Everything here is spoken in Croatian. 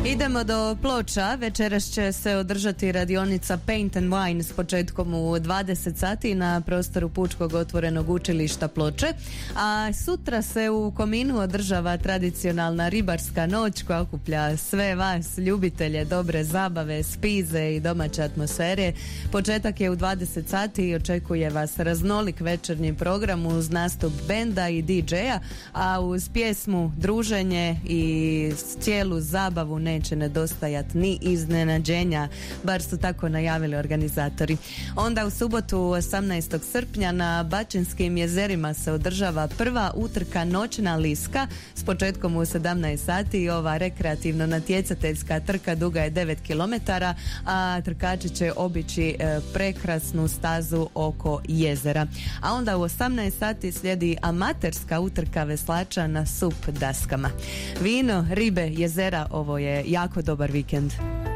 Idemo do Ploča. Večeras će se održati radionica Paint and Wine s početkom u 20 sati na prostoru Pučkog otvorenog učilišta Ploče. A sutra se u Kominu održava tradicionalna ribarska noć koja okuplja sve vas, ljubitelje dobre zabave, spize i domaće atmosfere. Početak je u 20 sati i očekuje vas raznolik večernji program uz nastup benda i DJ-a, a uz pjesmu, druženje i cijelu zabavu neće nedostajati ni iznenađenja, bar su tako najavili organizatori. Onda u subotu 18. srpnja na Baćinskim jezerima se održava prva utrka Noćna liska s početkom u 17 sati. Ova rekreativno natjecateljska trka duga je 9 km, a trkači će obići prekrasnu stazu oko jezera. A onda u 18 sati slijedi amaterska utrka veslača na sup daskama. Vino, ribe, jezera, ovo je jako dobar vikend.